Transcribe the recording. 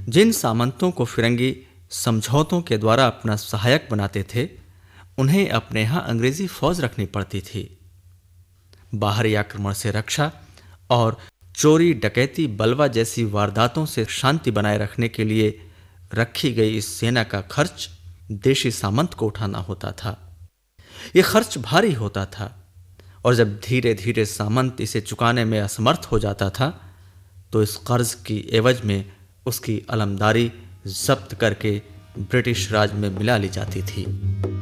जिन सामंतों को फिरंगी समझौतों के द्वारा अपना सहायक बनाते थे, उन्हें अपने यहाँ अंग्रेजी फौज रखनी पड़ती थी। बाहरी आक्रमण से रक्षा और चोरी, डकैती, बलवा जैसी वारदातों से शांति बनाए रखने के लिए रखी गई इस सेना का खर्च देशी सामंत को उठाना होता था। यह खर्च भारी होता था और जब धीरे धीरे सामंत इसे चुकाने में असमर्थ हो जाता था तो इस कर्ज की एवज में उसकी अलमदारी जब्त करके ब्रिटिश राज में मिला ली जाती थी।